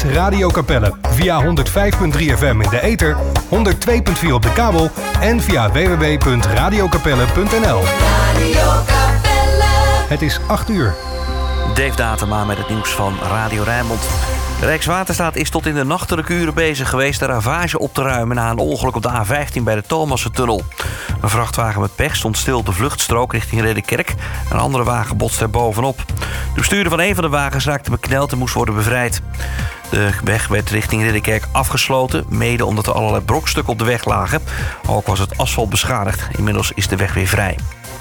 is Radio Capelle. Via 105.3 FM in de ether, 102.4 op de kabel en via www.radiocapelle.nl. Radio Capelle. Het is 8 uur. Dave Datema met het nieuws van Radio Rijnmond. De Rijkswaterstaat is tot in de nachtelijke uren bezig geweest de ravage op te ruimen na een ongeluk op de A15 bij de Thomassentunnel. Een vrachtwagen met pech stond stil op de vluchtstrook richting Ridderkerk. Een andere wagen botste er bovenop. De bestuurder van een van de wagens raakte bekneld en moest worden bevrijd. De weg werd richting Ridderkerk afgesloten, mede omdat er allerlei brokstukken op de weg lagen. Ook was het asfalt beschadigd. Inmiddels is de weg weer vrij.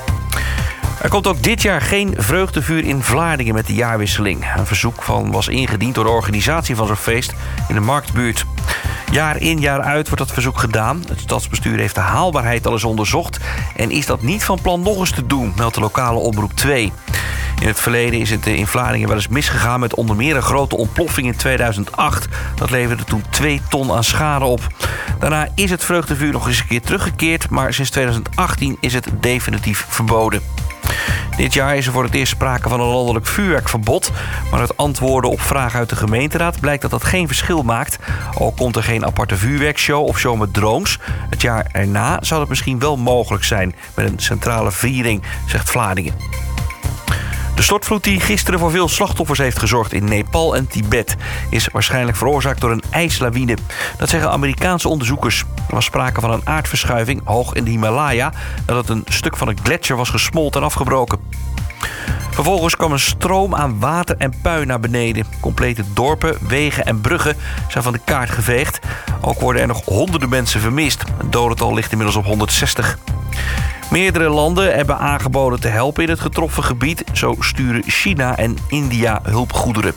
Er komt ook dit jaar geen vreugdevuur in Vlaardingen met de jaarwisseling. Een verzoek was ingediend door de organisatie van zo'n feest in de Marktbuurt. Jaar in, jaar uit wordt dat verzoek gedaan. Het stadsbestuur heeft de haalbaarheid al eens onderzocht en is dat niet van plan nog eens te doen, meldt de lokale omroep 2. In het verleden is het in Vlaardingen wel eens misgegaan met onder meer een grote ontploffing in 2008. Dat leverde toen 2 ton aan schade op. Daarna is het vreugdevuur nog eens een keer teruggekeerd, maar sinds 2018 is het definitief verboden. Dit jaar is er voor het eerst sprake van een landelijk vuurwerkverbod. Maar uit antwoorden op vragen uit de gemeenteraad blijkt dat dat geen verschil maakt. Ook komt er geen aparte vuurwerkshow of show met drones. Het jaar erna zou dat misschien wel mogelijk zijn met een centrale viering, zegt Vlaardingen. De stortvloed die gisteren voor veel slachtoffers heeft gezorgd in Nepal en Tibet is waarschijnlijk veroorzaakt door een ijslawine. Dat zeggen Amerikaanse onderzoekers. Er was sprake van een aardverschuiving hoog in de Himalaya nadat een stuk van een gletsjer was gesmolten en afgebroken. Vervolgens kwam een stroom aan water en puin naar beneden. Complete dorpen, wegen en bruggen zijn van de kaart geveegd. Ook worden er nog honderden mensen vermist. Het dodental ligt inmiddels op 160. Meerdere landen hebben aangeboden te helpen in het getroffen gebied. Zo sturen China en India hulpgoederen.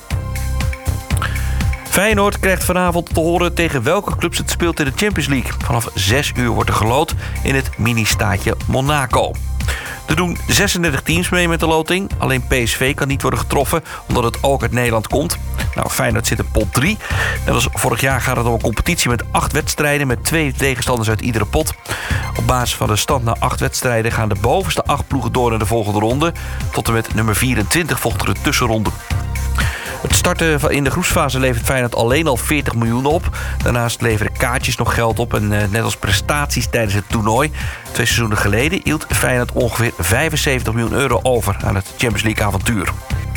Feyenoord krijgt vanavond te horen tegen welke clubs het speelt in de Champions League. Vanaf 6 uur wordt er geloot in het mini-staatje Monaco. Er doen 36 teams mee met de loting. Alleen PSV kan niet worden getroffen, omdat het ook uit Nederland komt. Nou, Feyenoord zit in pot 3. Net als vorig jaar gaat het om een competitie met 8 wedstrijden... met 2 tegenstanders uit iedere pot. Op basis van de stand na 8 wedstrijden... gaan de bovenste 8 ploegen door naar de volgende ronde. Tot en met nummer 24 volgt er de tussenronde. Het starten in de groepsfase levert Feyenoord alleen al 40 miljoen op. Daarnaast leveren kaartjes nog geld op. En net als prestaties tijdens het toernooi 2 seizoenen geleden... hield Feyenoord ongeveer 75 miljoen euro over aan het Champions League avontuur.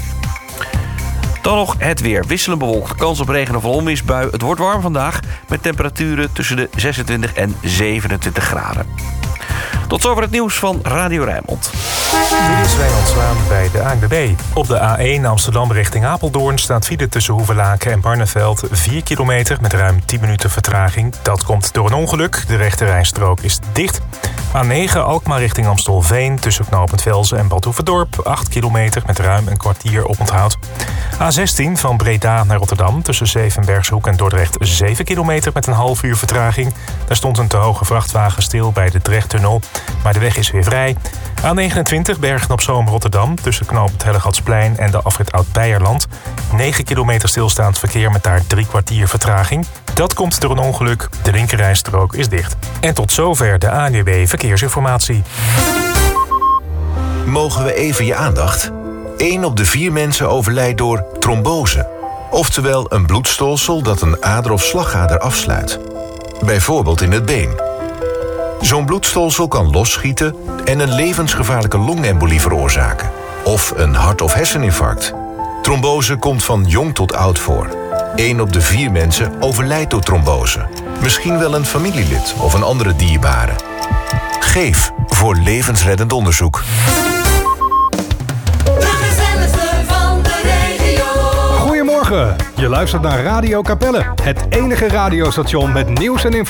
Dan nog het weer. Wisselend bewolkt. Kans op regen of onweersbui. Het wordt warm vandaag met temperaturen tussen de 26 en 27 graden. Tot zover het nieuws van Radio Rijnmond. Dit is Wijnand Zwaan bij de ANWB. Op de A1 Amsterdam richting Apeldoorn staat file tussen Hoevelaken en Barneveld 4 kilometer met ruim 10 minuten vertraging. Dat komt door een ongeluk. De rechterrijstrook is dicht. A9 Alkmaar richting Amstelveen tussen knooppunt Velzen en Bad Hoeverdorp 8 kilometer met ruim een kwartier oponthoud. A16 van Breda naar Rotterdam tussen Zevenbergshoek en Dordrecht 7 kilometer met een half uur vertraging. Daar stond een te hoge vrachtwagen stil bij de Drechttunnel, maar de weg is weer vrij. A29 Bergen-op-Zoom Rotterdam tussen knooppunt Hellegatsplein en de afrit Oud-Beierland. 9 kilometer stilstaand verkeer met daar 3 kwartier vertraging. Dat komt door een ongeluk. De linkerrijstrook is dicht. En tot zover de ANWB Verkeersinformatie. Mogen we even je aandacht? 1 op de 4 mensen overlijdt door trombose. Oftewel een bloedstolsel dat een ader of slagader afsluit. Bijvoorbeeld in het been. Zo'n bloedstolsel kan losschieten en een levensgevaarlijke longembolie veroorzaken. Of een hart- of herseninfarct. Trombose komt van jong tot oud voor. 1 op de 4 mensen overlijdt door trombose. Misschien wel een familielid of een andere dierbare. Geef voor levensreddend onderzoek. De gezelligste van de regio. Goedemorgen, je luistert naar Radio Capelle. Het enige radiostation met nieuws en informatie.